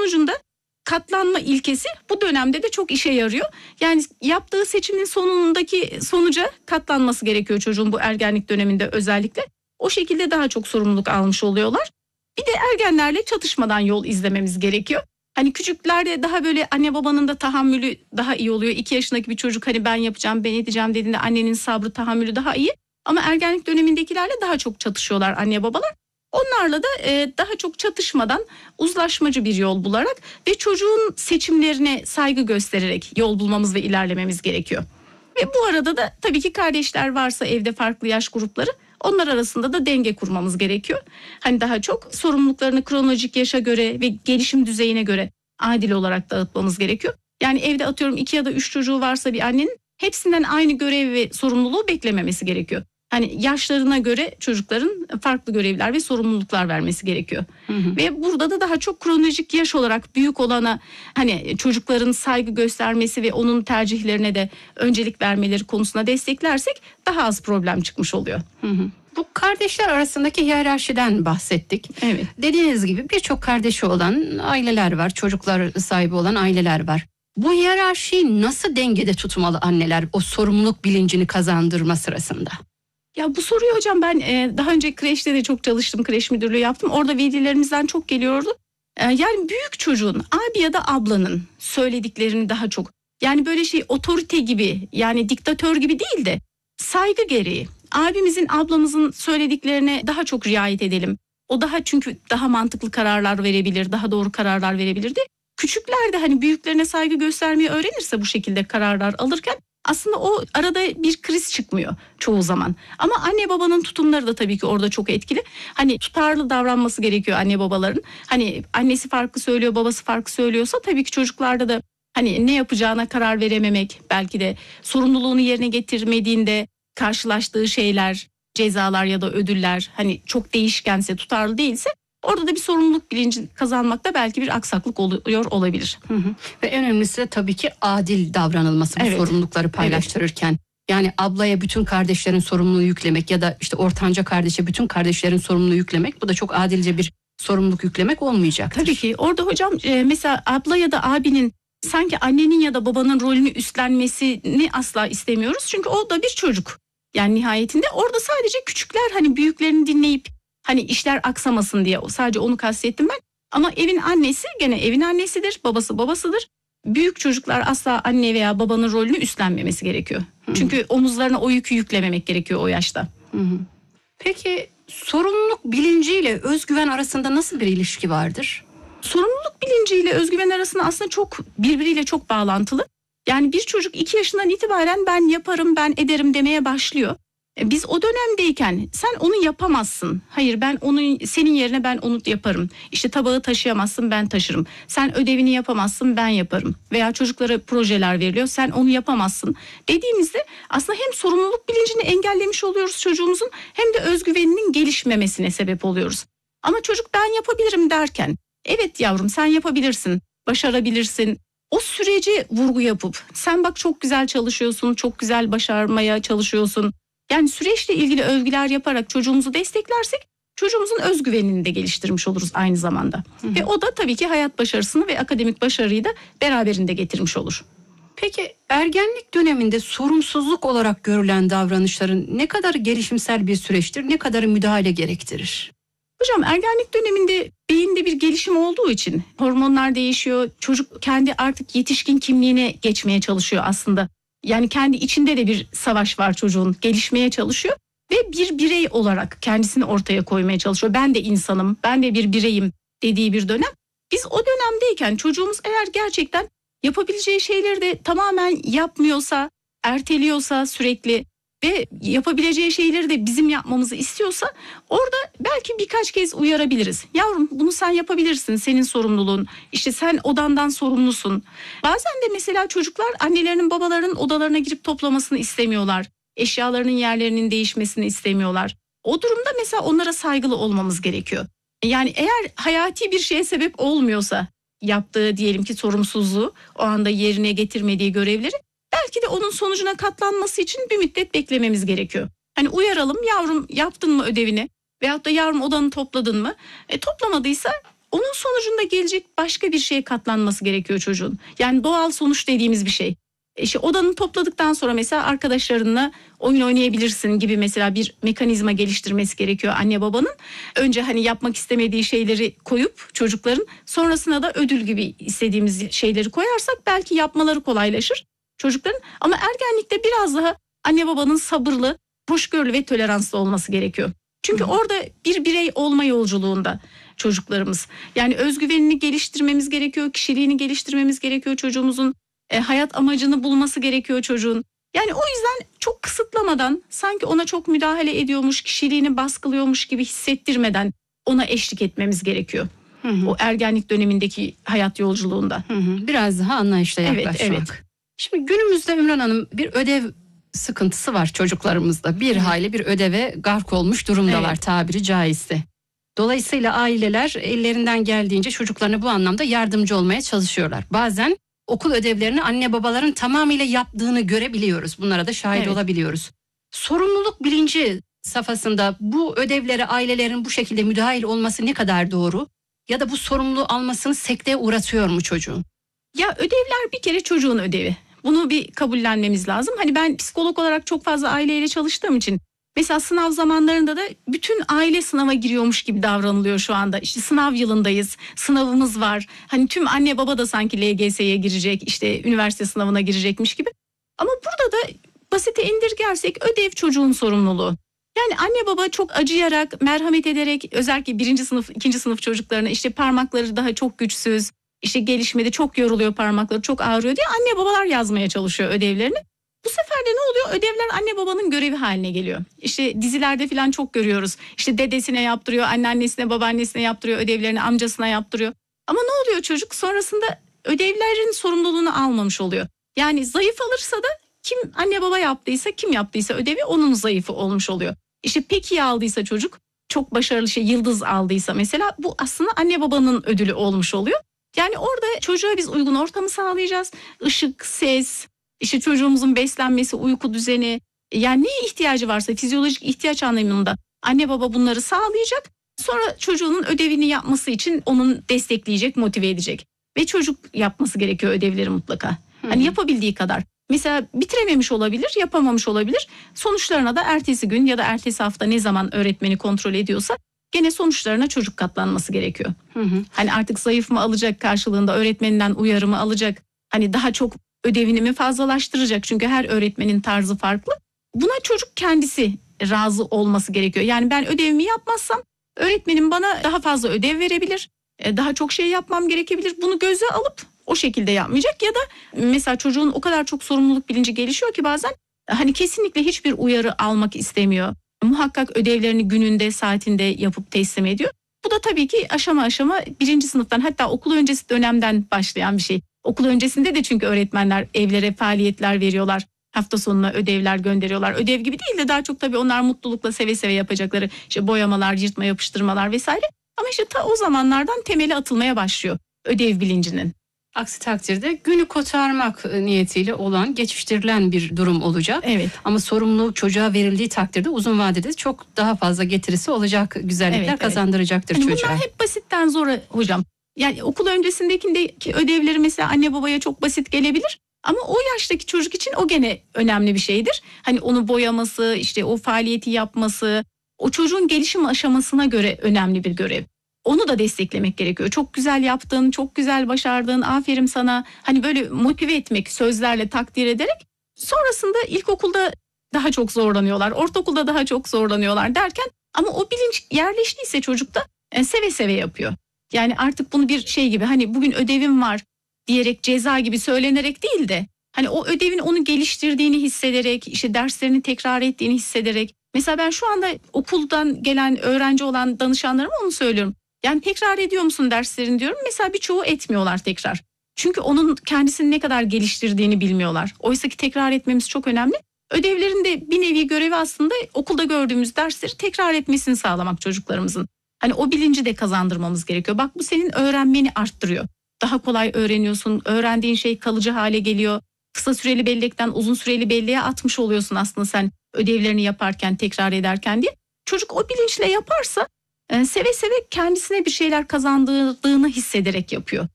sonucunda katlanma ilkesi bu dönemde de çok işe yarıyor. Yani yaptığı seçimin sonundaki sonuca katlanması gerekiyor çocuğun bu ergenlik döneminde özellikle. O şekilde daha çok sorumluluk almış oluyorlar. Bir de ergenlerle çatışmadan yol izlememiz gerekiyor. Hani küçüklerde daha böyle anne babanın da tahammülü daha iyi oluyor. 2 yaşındaki bir çocuk hani ben yapacağım, ben edeceğim dediğinde annenin sabrı, tahammülü daha iyi. Ama ergenlik dönemindekilerle daha çok çatışıyorlar anne babalar. Onlarla da daha çok çatışmadan uzlaşmacı bir yol bularak ve çocuğun seçimlerine saygı göstererek yol bulmamız ve ilerlememiz gerekiyor. Ve bu arada da tabii ki kardeşler varsa evde farklı yaş grupları, onlar arasında da denge kurmamız gerekiyor. Hani daha çok sorumluluklarını kronolojik yaşa göre ve gelişim düzeyine göre adil olarak dağıtmamız gerekiyor. Yani evde atıyorum 2 ya da 3 çocuğu varsa bir annenin hepsinden aynı görev ve sorumluluğu beklememesi gerekiyor. Hani yaşlarına göre çocukların farklı görevler ve sorumluluklar vermesi gerekiyor. Ve burada da daha çok kronolojik yaş olarak büyük olana hani çocukların saygı göstermesi ve onun tercihlerine de öncelik vermeleri konusuna desteklersek daha az problem çıkmış oluyor. Bu kardeşler arasındaki hiyerarşiden bahsettik. Evet. Dediğiniz gibi birçok kardeşi olan aileler var, çocuklar sahibi olan aileler var. Bu hiyerarşiyi nasıl dengede tutmalı anneler o sorumluluk bilincini kazandırma sırasında? Ya bu soruyu hocam ben daha önce kreşte de çok çalıştım, kreş müdürlüğü yaptım. Orada velilerimizden çok geliyordu. Yani büyük çocuğun abi ya da ablanın söylediklerini daha çok, yani böyle otorite gibi, yani diktatör gibi değil de saygı gereği abimizin, ablamızın söylediklerine daha çok riayet edelim. O daha, çünkü daha mantıklı kararlar verebilir, daha doğru kararlar verebilirdi. Küçükler de hani büyüklerine saygı göstermeyi öğrenirse bu şekilde kararlar alırken aslında o arada bir kriz çıkmıyor çoğu zaman. Ama anne babanın tutumları da tabii ki orada çok etkili. Hani tutarlı davranması gerekiyor anne babaların. Hani annesi farklı söylüyor, babası farklı söylüyorsa tabii ki çocuklarda da hani ne yapacağına karar verememek, belki de sorumluluğunu yerine getirmediğinde karşılaştığı şeyler, cezalar ya da ödüller hani çok değişkense, tutarlı değilse orada da bir sorumluluk bilinci kazanmakta belki bir aksaklık oluyor olabilir. Ve en önemlisi de tabii ki adil davranılması bu sorumlulukları paylaştırırken. Evet. Yani ablaya bütün kardeşlerin sorumluluğu yüklemek ya da işte ortanca kardeşe bütün kardeşlerin sorumluluğu yüklemek, bu da çok adilce bir sorumluluk yüklemek olmayacaktır. Tabii ki orada hocam mesela abla ya da abinin sanki annenin ya da babanın rolünü üstlenmesini asla istemiyoruz. Çünkü o da bir çocuk. Yani nihayetinde orada sadece küçükler hani büyüklerini dinleyip hani işler aksamasın diye sadece onu kastettim ben. Ama evin annesi gene evin annesidir, babası babasıdır. Büyük çocuklar asla anne veya babanın rolünü üstlenmemesi gerekiyor. Çünkü omuzlarına o yükü yüklememek gerekiyor o yaşta. Peki sorumluluk bilinciyle özgüven arasında nasıl bir ilişki vardır? Sorumluluk bilinciyle özgüven arasında aslında birbiriyle çok bağlantılı. Yani bir çocuk 2 yaşından itibaren ben yaparım, ben ederim demeye başlıyor. Biz o dönemdeyken sen onu yapamazsın. Hayır, ben onu senin yerine ben onu yaparım. İşte tabağı taşıyamazsın, ben taşırım. Sen ödevini yapamazsın, ben yaparım. Veya çocuklara projeler veriliyor, sen onu yapamazsın dediğimizde aslında hem sorumluluk bilincini engellemiş oluyoruz çocuğumuzun, hem de özgüveninin gelişmemesine sebep oluyoruz. Ama çocuk ben yapabilirim derken, evet yavrum sen yapabilirsin, başarabilirsin. O süreci vurgu yapıp sen bak çok güzel çalışıyorsun, çok güzel başarmaya çalışıyorsun. Yani süreçle ilgili övgüler yaparak çocuğumuzu desteklersek çocuğumuzun özgüvenini de geliştirmiş oluruz aynı zamanda. Ve o da tabii ki hayat başarısını ve akademik başarıyı da beraberinde getirmiş olur. Peki ergenlik döneminde sorumsuzluk olarak görülen davranışların ne kadar gelişimsel bir süreçtir, ne kadar müdahale gerektirir? Hocam ergenlik döneminde beyinde bir gelişim olduğu için hormonlar değişiyor. Çocuk kendi artık yetişkin kimliğine geçmeye çalışıyor aslında. Yani kendi içinde de bir savaş var çocuğun, gelişmeye çalışıyor ve bir birey olarak kendisini ortaya koymaya çalışıyor. Ben de insanım, ben de bir bireyim dediği bir dönem. Biz o dönemdeyken çocuğumuz eğer gerçekten yapabileceği şeyleri de tamamen yapmıyorsa, erteliyorsa sürekli ve yapabileceği şeyleri de bizim yapmamızı istiyorsa orada belki birkaç kez uyarabiliriz. Yavrum bunu sen yapabilirsin, senin sorumluluğun. İşte sen odandan sorumlusun. Bazen de mesela çocuklar annelerinin babalarının odalarına girip toplamasını istemiyorlar. Eşyalarının yerlerinin değişmesini istemiyorlar. O durumda mesela onlara saygılı olmamız gerekiyor. Yani eğer hayati bir şeye sebep olmuyorsa yaptığı diyelim ki sorumsuzluğu, o anda yerine getirmediği görevleri, belki de onun sonucuna katlanması için bir müddet beklememiz gerekiyor. Hani uyaralım, yavrum yaptın mı ödevini? Veyahut da yavrum odanı topladın mı? Toplamadıysa onun sonucunda gelecek başka bir şeye katlanması gerekiyor çocuğun. Yani doğal sonuç dediğimiz bir şey. İşte odanı topladıktan sonra mesela arkadaşlarınla oyun oynayabilirsin gibi mesela bir mekanizma geliştirmesi gerekiyor anne babanın. Önce hani yapmak istemediği şeyleri koyup çocukların, sonrasına da ödül gibi istediğimiz şeyleri koyarsak belki yapmaları kolaylaşır çocukların. Ama ergenlikte biraz daha anne babanın sabırlı, hoşgörülü ve toleranslı olması gerekiyor. Çünkü orada bir birey olma yolculuğunda çocuklarımız. Yani özgüvenini geliştirmemiz gerekiyor, kişiliğini geliştirmemiz gerekiyor çocuğumuzun. Hayat amacını bulması gerekiyor çocuğun. Yani o yüzden çok kısıtlamadan, sanki ona çok müdahale ediyormuş, kişiliğini baskılıyormuş gibi hissettirmeden ona eşlik etmemiz gerekiyor. O ergenlik dönemindeki hayat yolculuğunda. Biraz daha anlayışla yaklaşmak. Evet. Şimdi günümüzde Ümran Hanım bir ödev sıkıntısı var çocuklarımızda. Bir hayli bir ödeve gark olmuş durumdalar, Evet. tabiri caizse. Dolayısıyla aileler ellerinden geldiğince çocuklarına bu anlamda yardımcı olmaya çalışıyorlar. Bazen okul ödevlerini anne babaların tamamıyla yaptığını görebiliyoruz. Bunlara da şahit olabiliyoruz. Sorumluluk bilinci safhasında bu ödevlere ailelerin bu şekilde müdahil olması ne kadar doğru? Ya da bu sorumluluğu almasını sekteye uğratıyor mu çocuğun? Ya ödevler bir kere çocuğun ödevi. Bunu bir kabullenmemiz lazım. Hani ben psikolog olarak çok fazla aileyle çalıştığım için mesela sınav zamanlarında da bütün aile sınava giriyormuş gibi davranılıyor şu anda. İşte sınav yılındayız, sınavımız var. Hani tüm anne baba da sanki LGS'ye girecek, işte üniversite sınavına girecekmiş gibi. Ama burada da basite indirgersek ödev çocuğun sorumluluğu. Yani anne baba çok acıyarak, merhamet ederek, özellikle 1. sınıf, 2. sınıf çocuklarına işte parmakları daha çok güçsüz, işte gelişmede çok yoruluyor parmakları, çok ağrıyor diye anne babalar yazmaya çalışıyor ödevlerini. Bu sefer de ne oluyor? Ödevler anne babanın görevi haline geliyor. İşte dizilerde falan çok görüyoruz. İşte dedesine yaptırıyor, anneannesine, babaannesine yaptırıyor, ödevlerini amcasına yaptırıyor. Ama ne oluyor çocuk? Sonrasında ödevlerin sorumluluğunu almamış oluyor. Yani zayıf alırsa da kim anne baba yaptıysa, kim yaptıysa ödevi onun zayıfı olmuş oluyor. İşte pek iyi aldıysa çocuk, çok başarılı yıldız aldıysa mesela, bu aslında anne babanın ödülü olmuş oluyor. Yani orada çocuğa biz uygun ortamı sağlayacağız. Işık, ses, işte çocuğumuzun beslenmesi, uyku düzeni, yani neye ihtiyacı varsa fizyolojik ihtiyaç anlamında anne baba bunları sağlayacak. Sonra çocuğunun ödevini yapması için onun destekleyecek, motive edecek. Ve çocuk yapması gerekiyor ödevleri mutlaka. Hani yapabildiği kadar. Mesela bitirememiş olabilir, yapamamış olabilir. Sonuçlarına da ertesi gün ya da ertesi hafta ne zaman öğretmeni kontrol ediyorsa gene sonuçlarına çocuk katlanması gerekiyor. Hani artık zayıf mı alacak karşılığında, öğretmeninden uyarı mı alacak? Hani daha çok ödevini mi fazlalaştıracak? Çünkü her öğretmenin tarzı farklı. Buna çocuk kendisi razı olması gerekiyor. Yani ben ödevimi yapmazsam öğretmenim bana daha fazla ödev verebilir. Daha çok şey yapmam gerekebilir. Bunu göze alıp o şekilde yapmayacak. Ya da mesela çocuğun o kadar çok sorumluluk bilinci gelişiyor ki bazen hani kesinlikle hiçbir uyarı almak istemiyor. Muhakkak ödevlerini gününde, saatinde yapıp teslim ediyor. Bu da tabii ki aşama aşama 1. sınıftan, hatta okul öncesi dönemden başlayan bir şey. Okul öncesinde de çünkü öğretmenler evlere faaliyetler veriyorlar. Hafta sonuna ödevler gönderiyorlar. Ödev gibi değil de daha çok tabii onlar mutlulukla seve seve yapacakları işte boyamalar, yırtma, yapıştırmalar vesaire. Ama işte ta o zamanlardan temeli atılmaya başlıyor ödev bilincinin. Aksi takdirde günü kotarmak niyetiyle olan, geçiştirilen bir durum olacak. Evet. Ama sorumluluk çocuğa verildiği takdirde uzun vadede çok daha fazla getirisi olacak, güzellikler kazandıracaktır hani çocuğa. Bunlar hep basitten zora hocam. Yani okul öncesindeki ödevleri mesela anne babaya çok basit gelebilir. Ama o yaştaki çocuk için o gene önemli bir şeydir. Hani onu boyaması, işte o faaliyeti yapması, o çocuğun gelişim aşamasına göre önemli bir görev. Onu da desteklemek gerekiyor. Çok güzel yaptın, çok güzel başardın, aferin sana. Hani böyle motive etmek, sözlerle takdir ederek. Sonrasında ilkokulda daha çok zorlanıyorlar, ortaokulda daha çok zorlanıyorlar derken, ama o bilinç yerleştiyse çocukta seve seve yapıyor. Yani artık bunu bir şey gibi, hani bugün ödevim var diyerek, ceza gibi söylenerek değil de hani o ödevin onu geliştirdiğini hissederek, işte derslerini tekrar ettiğini hissederek. Mesela ben şu anda okuldan gelen öğrenci olan danışanlarıma onu söylüyorum. Yani tekrar ediyor musun derslerini diyorum. Mesela birçoğu etmiyorlar tekrar. Çünkü onun kendisini ne kadar geliştirdiğini bilmiyorlar. Oysa ki tekrar etmemiz çok önemli. Ödevlerin de bir nevi görevi aslında okulda gördüğümüz dersleri tekrar etmesini sağlamak çocuklarımızın. Hani o bilinci de kazandırmamız gerekiyor. Bak, bu senin öğrenmeni arttırıyor. Daha kolay öğreniyorsun. Öğrendiğin şey kalıcı hale geliyor. Kısa süreli bellekten uzun süreli belleğe atmış oluyorsun aslında sen ödevlerini yaparken, tekrar ederken diye. Çocuk o bilinçle yaparsa Seve seve kendisine bir şeyler kazandırdığını hissederek yapıyor.